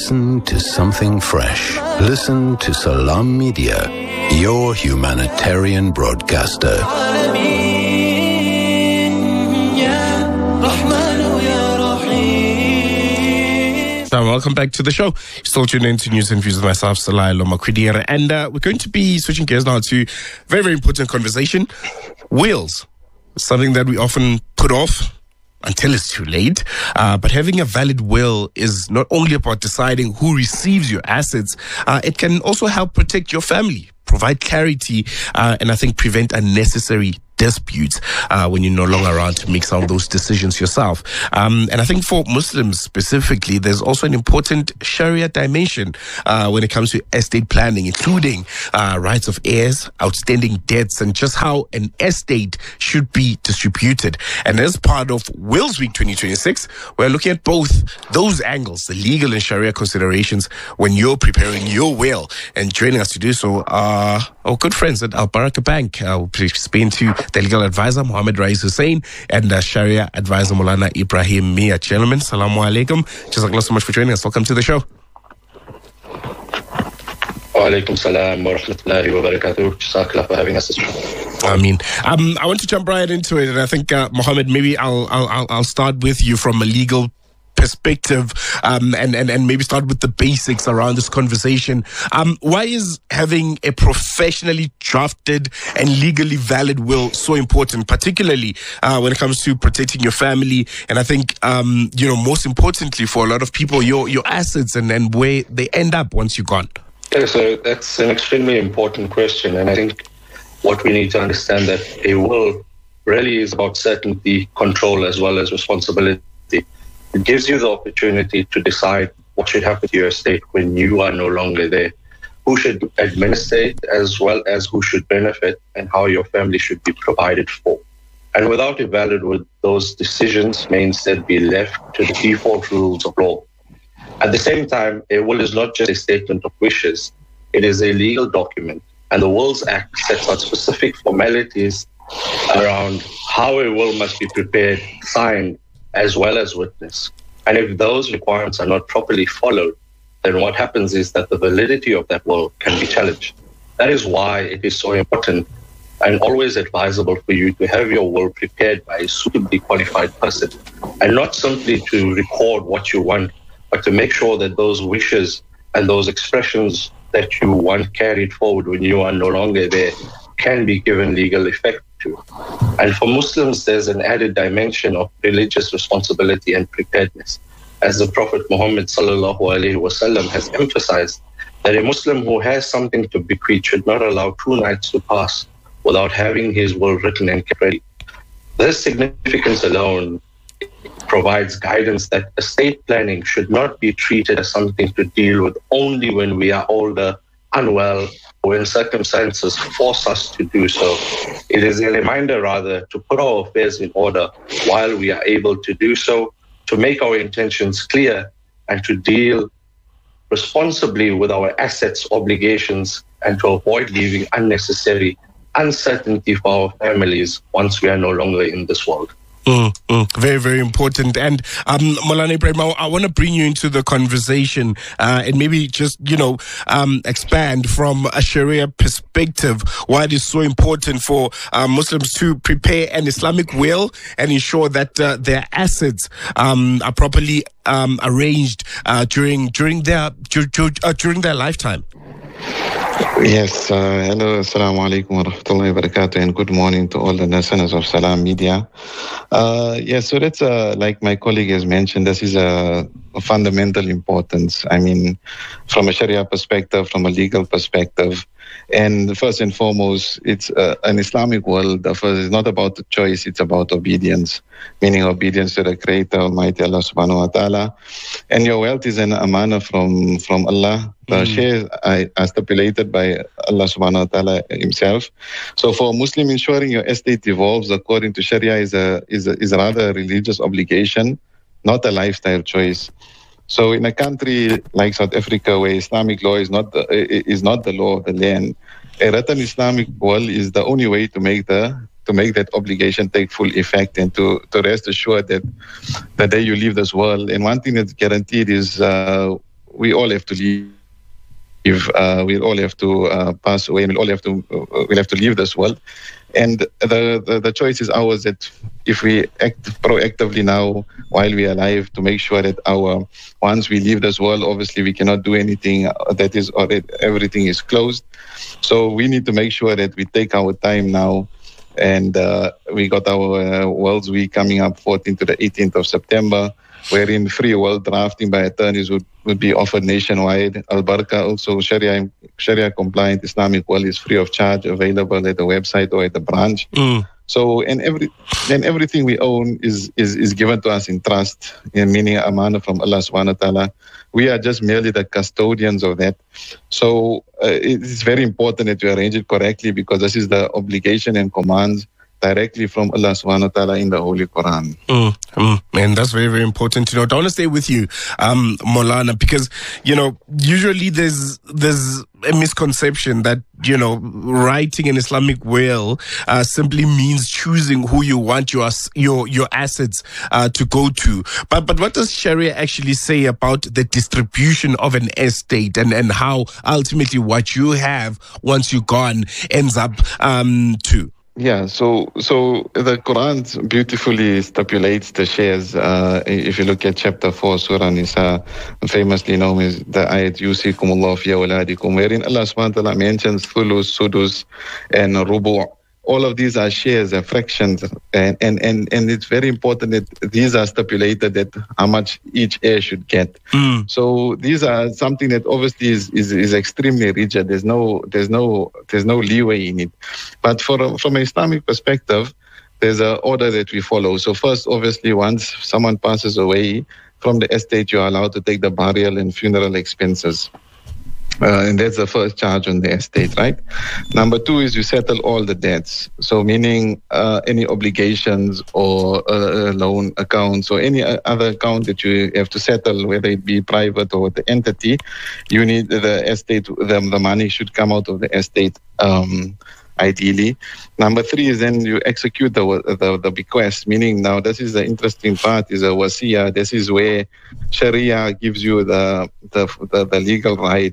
Listen to something fresh. Listen to Salam Media, your humanitarian broadcaster. Welcome back to the show. Still tuned in to News and Views with myself, Salai Lomakwidira. And we're going to be switching gears now to a very, very important conversation. Wills. Something that we often put off until it's too late. But having a valid will is not only about deciding who receives your assets, it can also help protect your family, provide clarity, and I think prevent unnecessary disputes when you're no longer around to make some of those decisions yourself. And I think for Muslims specifically, there's also an important Sharia dimension when it comes to estate planning, including rights of heirs, outstanding debts, and just how an estate should be distributed. And as part of Wills Week 2026, we're looking at both those angles, the legal and Sharia considerations when you're preparing your will. And joining us to do so are our good friends at Al Baraka Bank. We'll be speaking to the legal advisor, Mohammed Rais Hussein, and Sharia advisor, Maulana Ibrahim Mia. Gentlemen, Assalamu alaikum. Jazakallah so much for joining us. Welcome to the show. Wa alaikum salam wa rahmatullahi wa barakatuh. Jazakallah for having us. I want to jump right into it, and I think, Mohammed, maybe I'll start with you from a legal perspective, and maybe start with the basics around this conversation. Why is having a professionally drafted and legally valid will so important, particularly when it comes to protecting your family, and I think most importantly for a lot of people, your assets and where they end up once you're gone? Yeah, so that's an extremely important question, and I think what we need to understand that a will really is about certainty, control, as well as responsibility. It gives you the opportunity to decide what should happen to your estate when you are no longer there, who should administer it, as well as who should benefit, and how your family should be provided for. And without a valid will, those decisions may instead be left to the default rules of law. At the same time, a will is not just a statement of wishes, it is a legal document. And the Wills Act sets out specific formalities around how a will must be prepared, signed, as well as witness. And if those requirements are not properly followed, then what happens is that the validity of that will can be challenged. That is why it is so important and always advisable for you to have your will prepared by a suitably qualified person, and not simply to record what you want, but to make sure that those wishes and those expressions that you want carried forward when you are no longer there can be given legal effect to. And for Muslims, there's an added dimension of religious responsibility and preparedness. As the Prophet Muhammad sallallahu alaihi wasallam has emphasized, that a Muslim who has something to bequeath should not allow 2 nights to pass without having his will written and kept ready. This significance alone provides guidance that estate planning should not be treated as something to deal with only when we are older, unwell, when circumstances force us to do so. It is a reminder, rather, to put our affairs in order while we are able to do so, to make our intentions clear, and to deal responsibly with our assets, obligations, and to avoid leaving unnecessary uncertainty for our families once we are no longer in this world. Very, very important. And Maulana Ibrahim, I want to bring you into the conversation and maybe just, expand from a Sharia perspective why it is so important for Muslims to prepare an Islamic will and ensure that their assets are properly arranged during their lifetime. Yes, hello, assalamu alaikum wa rahmatullahi wa barakatuh, and good morning to all the listeners of Salam Media. So that's, like my colleague has mentioned, this is a fundamental importance. I mean, from a Sharia perspective, from a legal perspective, and first and foremost, it's an Islamic world. It's not about the choice, it's about obedience, meaning obedience to the Creator, Almighty Allah subhanahu wa ta'ala. And your wealth is an amana from Allah. The shares are stipulated by Allah subhanahu wa ta'ala himself. So for a Muslim, ensuring your estate evolves according to Sharia is rather a religious obligation, not a lifestyle choice. So in a country like South Africa, where Islamic law is not the law of the land, a written Islamic will is the only way to make that obligation take full effect, and to rest assured that the day you leave this world. And one thing that's guaranteed is we all have to leave. We'll all have to pass away, and we'll have to leave this world. And the choice is ours, that if we act proactively now while we are alive to make sure that once we leave this world, obviously we cannot do anything that is already, everything is closed. So we need to make sure that we take our time now. And we got our World's Week coming up 14th to the 18th of September, wherein free world drafting by attorneys would be offered nationwide. Al-Barka, also Sharia compliant Islamic world, is free of charge, available at the website or at the branch. So, and everything we own is given to us in trust, meaning amana from Allah subhanahu wa ta'ala. We are just merely the custodians of that. So it's very important that you arrange it correctly, because this is the obligation and commands directly from Allah subhanahu wa ta'ala in the Holy Quran. And that's very, very important to know. I want to stay with you, Maulana, because, usually there's a misconception that, writing an Islamic will simply means choosing who you want your assets to go to. But what does Sharia actually say about the distribution of an estate and how ultimately what you have once you're gone ends up to? Yeah, so the Quran beautifully stipulates the shares. If you look at chapter 4, Surah Nisa, famously known as the ayat Yusikumullah fi awladikum, wherein Allah subhanahu wa ta'ala mentions thulus, sudus, and rubu'. All of these are shares, fractions, and it's very important that these are stipulated, that how much each heir should get. So these are something that obviously is extremely rigid. There's no leeway in it. But from an Islamic perspective, there's an order that we follow. So first, obviously, once someone passes away from the estate, you are allowed to take the burial and funeral expenses. And that's the first charge on the estate, right? Number 2 is you settle all the debts. So meaning any obligations or loan accounts or any other account that you have to settle, whether it be private or the entity, you need the estate, the money should come out of the estate, ideally. Number 3 is then you execute the bequest, meaning now this is the interesting part, is a wasiya. This is where Sharia gives you the legal right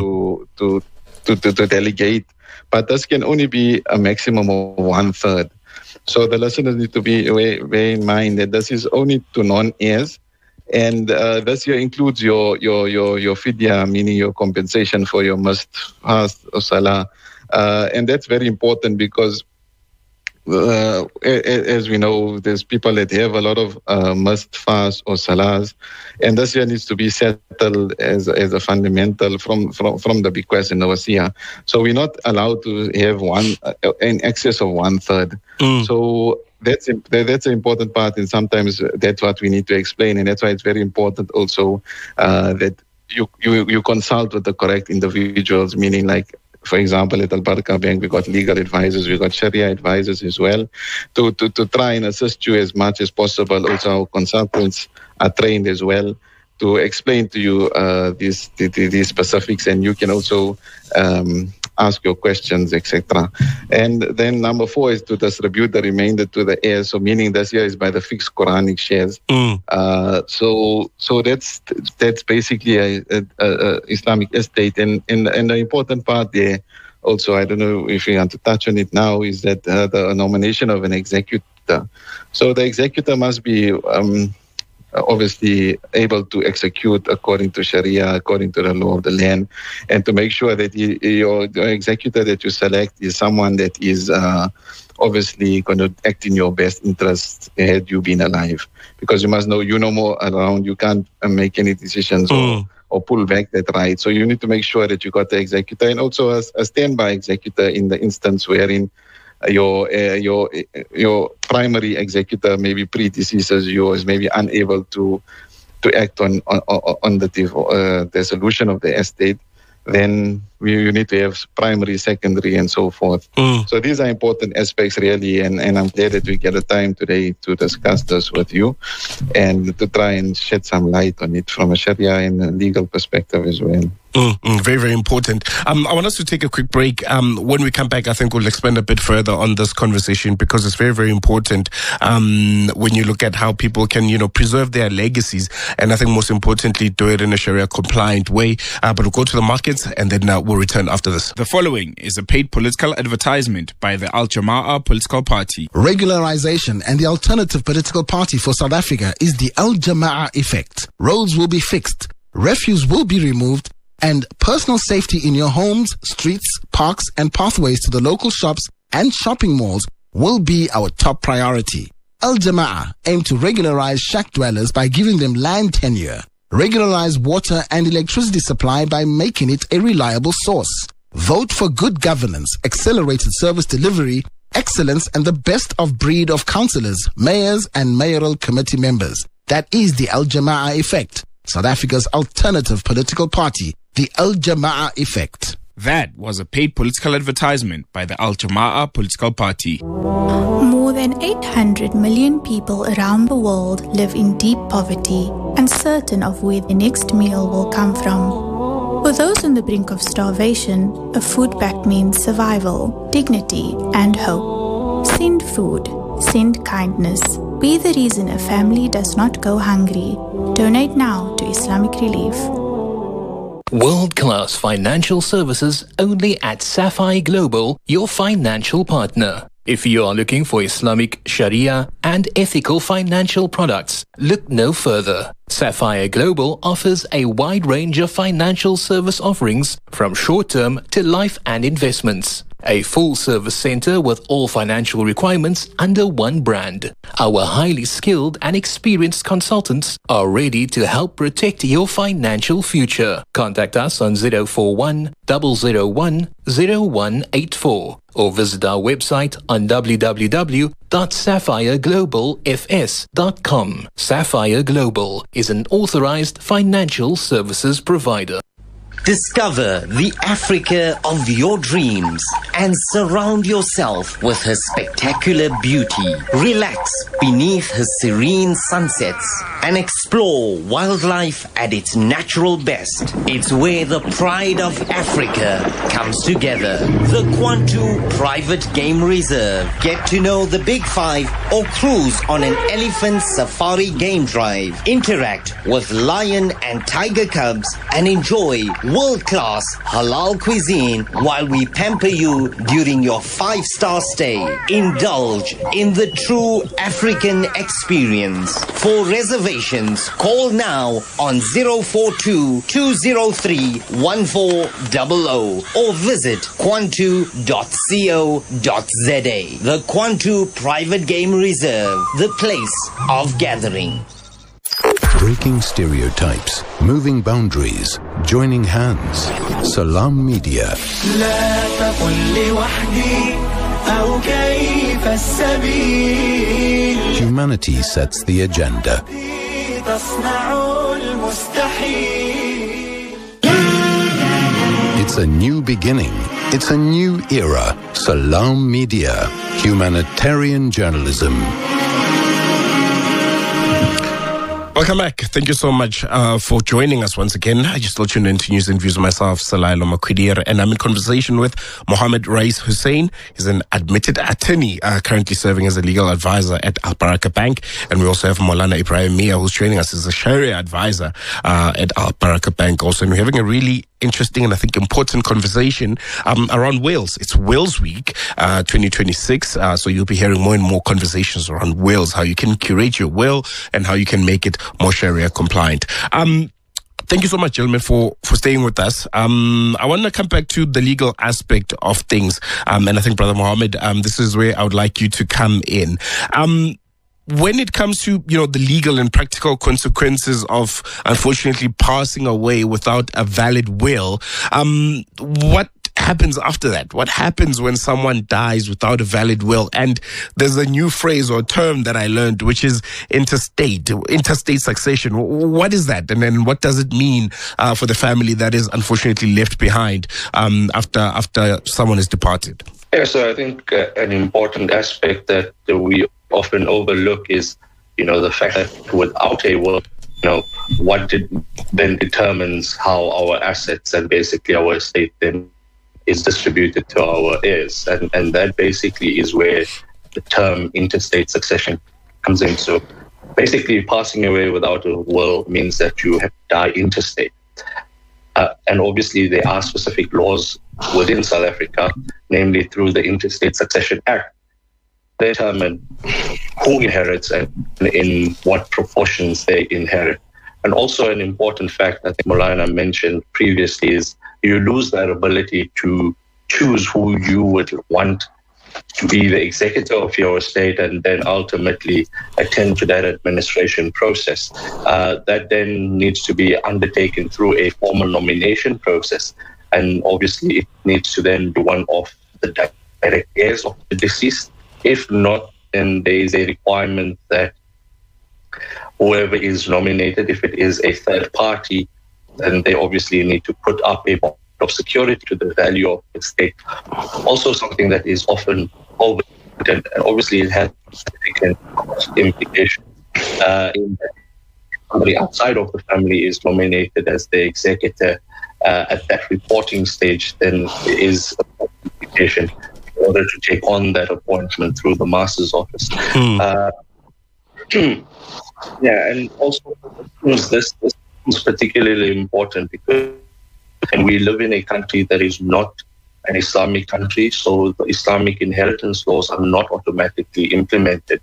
to delegate, but this can only be a maximum of 1/3. So the listeners need to bear in mind that this is only to non-heirs. And this here includes your fidya, meaning your compensation for your must fast or salah. And that's very important because, as we know, there's people that have a lot of must fast or salahs, and this here needs to be settled as a fundamental from the bequest and the wasiya. So we're not allowed to have in excess of 1/3. So that's an important part, and sometimes that's what we need to explain, and that's why it's very important also that you consult with the correct individuals, meaning like, for example, at Al-Barka Bank, we got legal advisors, we got Sharia advisors as well, to try and assist you as much as possible. Also, our consultants are trained as well to explain to you these specifics, and you can also ask your questions, etc. And then number 4 is to distribute the remainder to the heirs. So meaning this year is by the fixed Quranic shares. So that's basically a Islamic estate. And the important part there, also, I don't know if you want to touch on it now, is that the nomination of an executor. So the executor must be obviously able to execute according to Sharia, according to the law of the land, and to make sure that the executor that you select is someone that is obviously going to act in your best interest had you been alive. Because you must know, more around, you can't make any decisions or pull back that right. So you need to make sure that you got the executor, and also a standby executor in the instance wherein your primary executor maybe predeceases you, or is maybe unable to act on the dissolution of the estate. Then You need to have primary, secondary, and so forth. So these are important aspects, really, and I'm glad that we get a time today to discuss this with you and to try and shed some light on it from a Sharia and a legal perspective as well. Very, very important. I want us to take a quick break. When we come back, I think we'll expand a bit further on this conversation because it's very, very important when you look at how people can, preserve their legacies and I think most importantly, do it in a Sharia compliant way. But we'll go to the markets and then we'll return after this. The following is a paid political advertisement by the Al Jama'ah political party. Regularization and the alternative political party for South Africa is the Al Jama'ah effect. Roads will be fixed, refuse will be removed, and personal safety in your homes, streets, parks, and pathways to the local shops and shopping malls will be our top priority. Al Jama'ah aim to regularize shack dwellers by giving them land tenure, regularize water and electricity supply by making it a reliable source. Vote for good governance, accelerated service delivery, excellence, and the best of breed of councillors, mayors, and mayoral committee members. That is the Al Jama'ah effect, South Africa's alternative political party. The Al Jama'ah effect. That was a paid political advertisement by the Al Jama'ah political party. More than 800 million people around the world live in deep poverty, uncertain of where the next meal will come from. For those on the brink of starvation, a food pact means survival, dignity, and hope. Send food. Send kindness. Be the reason a family does not go hungry. Donate now to Islamic Relief. World-class financial services only at Sapphire Global, your financial partner. If you are looking for Islamic, Sharia, and ethical financial products, look no further. Sapphire Global offers a wide range of financial service offerings from short-term to life and investments. A full-service center with all financial requirements under one brand. Our highly skilled and experienced consultants are ready to help protect your financial future. Contact us on 041 001 0184 or visit our website on www.sapphireglobalfs.com. Sapphire Global is an authorized financial services provider. Discover the Africa of your dreams and surround yourself with her spectacular beauty. Relax beneath her serene sunsets and explore wildlife at its natural best. It's where the pride of Africa comes together. The Kwantu Private Game Reserve. Get to know the Big Five or cruise on an elephant safari game drive. Interact with lion and tiger cubs and enjoy world-class halal cuisine while we pamper you during your 5-star stay. Indulge in the true African experience. For reservations, call now on 042-203-1400 or visit kwantu.co.za. The Kwantu Private Game Reserve, the place of gathering. Breaking stereotypes, moving boundaries, joining hands. Salam Media. Humanity sets the agenda. It's a new beginning. It's a new era. Salam Media. Humanitarian journalism. Welcome back. Thank you so much for joining us once again. I just let you know into News and Views myself, Salai Lomakwidir, and I'm in conversation with Mohammed Rais Hussein. He's an admitted attorney, currently serving as a legal advisor at Al Baraka Bank. And we also have Maulana Ibrahim Mia, who's training us as a Sharia advisor at Al Baraka Bank also. And we're having a really interesting and I think important conversation around wills. It's Wills Week 2026, so you'll be hearing more and more conversations around wills, how you can curate your will and how you can make it more Sharia compliant. Thank you so much, gentlemen, for staying with us. I want to come back to the legal aspect of things, and I think, Brother Mohammed, this is where I would like you to come in. When it comes to, the legal and practical consequences of, unfortunately, passing away without a valid will, what happens after that? What happens when someone dies without a valid will? And there's a new phrase or term that I learned, which is interstate succession. What is that? And then what does it mean for the family that is unfortunately left behind after someone is departed? Yeah, so I think an important aspect that we often overlook is, the fact that without a will, what then determines how our assets and basically our estate then is distributed to our heirs. And that basically is where the term interstate succession comes in. So basically passing away without a will means that you have to die interstate. And obviously there are specific laws within South Africa, namely through the Interstate Succession Act, they determine who inherits and in what proportions they inherit. And also an important fact that Maulana mentioned previously is you lose that ability to choose who you would want to be the executor of your estate and then ultimately attend to that administration process. That then needs to be undertaken through a formal nomination process. And obviously it needs to then be one of the direct heirs of the deceased. If not, then there is a requirement that whoever is nominated, if it is a third party, then they obviously need to put up a bond of security to the value of the estate. Also something that is often overlooked, and obviously it has significant implications in that somebody outside of the family is nominated as the executor at that reporting stage, then there is a implication in order to take on that appointment through the master's office. Yeah, and also this is particularly important because we live in a country that is not an Islamic country, so the Islamic inheritance laws are not automatically implemented.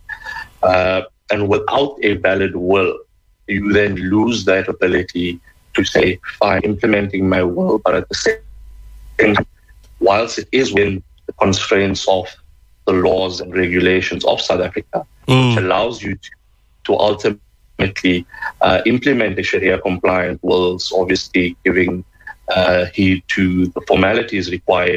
And without a valid will, you then lose that ability to say, fine, implementing my will, but at the same time, whilst it is within the constraints of the laws and regulations of South Africa, which allows you to ultimately implement the Sharia-compliant wills, obviously giving heed to the formalities required.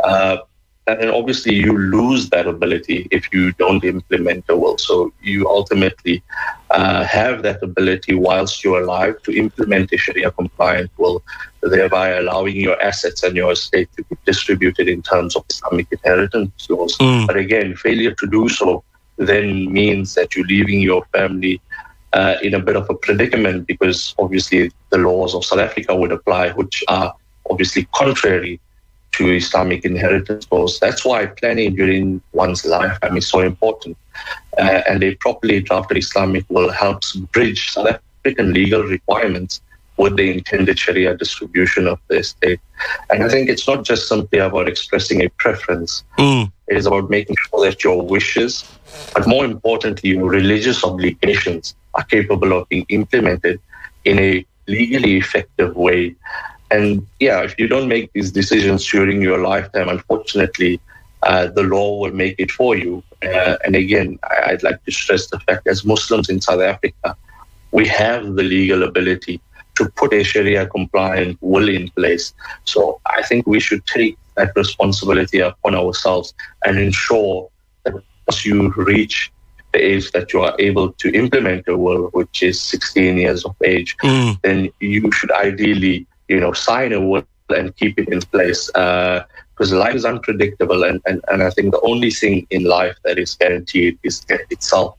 And then obviously you lose that ability if you don't implement the will. So you ultimately have that ability whilst you're alive to implement a Sharia-compliant will, thereby allowing your assets and your estate to be distributed in terms of Islamic inheritance laws. But again, failure to do so then means that you're leaving your family in a bit of a predicament, because obviously the laws of South Africa would apply, which are obviously contrary to Islamic inheritance laws. That's why planning during one's lifetime is so important. And a properly drafted Islamic will helps bridge South African legal requirements with the intended Sharia distribution of the estate. And I think it's not just simply about expressing a preference. It is about making sure that your wishes, but more importantly, your religious obligations are capable of being implemented in a legally effective way. And yeah, if you don't make these decisions during your lifetime, unfortunately, the law will make it for you. And again, I'd like to stress the fact as Muslims in South Africa, we have the legal ability to put a Sharia-compliant will in place. So I think we should take that responsibility upon ourselves and ensure that once you reach the age that you are able to implement a will, which is 16 years of age, then you should ideally, sign a will and keep it in place, because life is unpredictable, and I think the only thing in life that is guaranteed is death itself.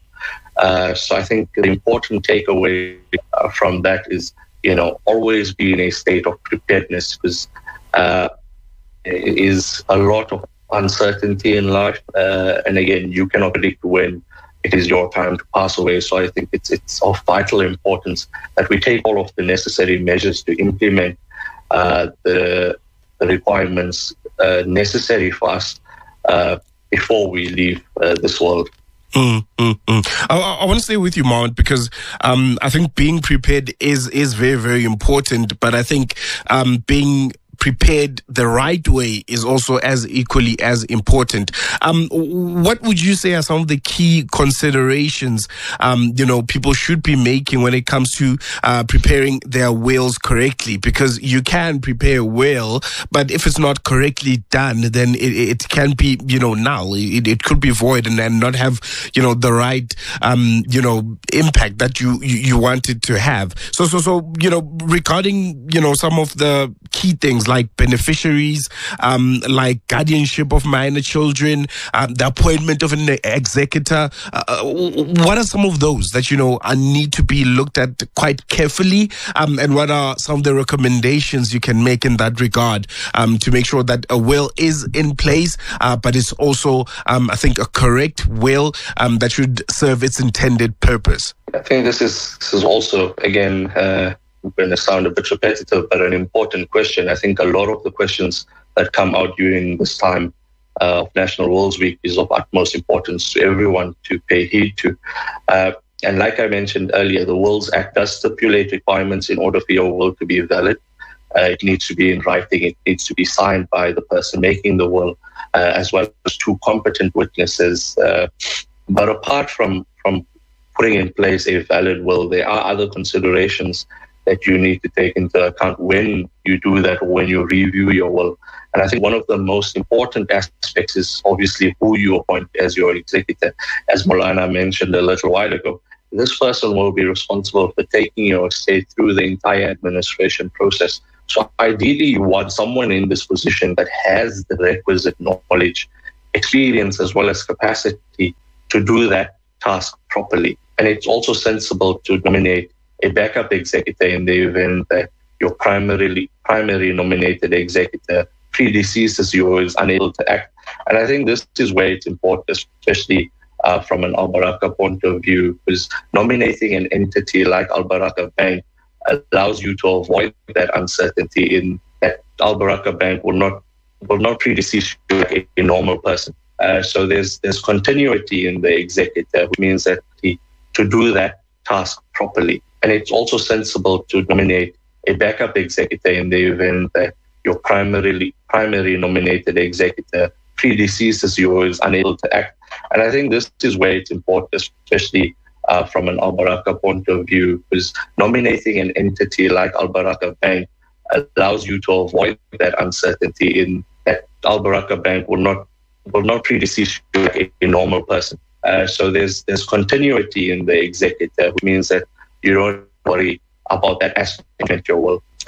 So I think the important takeaway from that is, always be in a state of preparedness, because there is a lot of uncertainty in life, and again, you cannot predict when it is your time to pass away. So I think it's of vital importance that we take all of the necessary measures to implement the requirements necessary for us before we leave this world. I want to stay with you, Mount, because I think being prepared is very, very important. But I think being prepared the right way is also as equally as important. What would you say are some of the key considerations, people should be making when it comes to preparing their wills correctly? Because you can prepare a will, but if it's not correctly done, then it can be, null. It could be void and not have, the right, impact that you want it to have. So, regarding, some of the key things like beneficiaries, like guardianship of minor children, the appointment of an executor, what are some of those that, need to be looked at quite carefully? And what are some of the recommendations you can make in that regard to make sure that a will is in place, but it's also, I think, a correct will that should serve its intended purpose? I think this is also, again, going to sound a bit repetitive, but an important question. I think a lot of the questions that come out during this time of National Wills Week is of utmost importance to everyone to pay heed to. And like I mentioned earlier, the Wills Act does stipulate requirements in order for your will to be valid. It needs to be in writing. It needs to be signed by the person making the will, as well as two competent witnesses. But apart from putting in place a valid will, there are other considerations that you need to take into account when you do that or when you review your will. And I think one of the most important aspects is obviously who you appoint as your executor. As Maulana mentioned a little while ago, this person will be responsible for taking your estate through the entire administration process. So ideally, you want someone in this position that has the requisite knowledge, experience, as well as capacity to do that task properly. And it's also sensible to nominate a backup executor in the event that your primary nominated executor predeceases you or is unable to act. And I think this is where it's important, especially from an Al Baraka point of view, because nominating an entity like Al Baraka Bank allows you to avoid that uncertainty in that Al Baraka Bank will not predecease you like a normal person. So there's continuity in the executor, which means that to do that task properly. And it's also sensible to nominate a backup executor in the event that your primary nominated executor predeceases you or is unable to act. And I think this is where it's important, especially from an Al Baraka point of view, because nominating an entity like Al Baraka Bank allows you to avoid that uncertainty in that Al Baraka Bank will not predecease you like a normal person. So there's continuity in the executor, which means that you don't worry about that aspect of your will.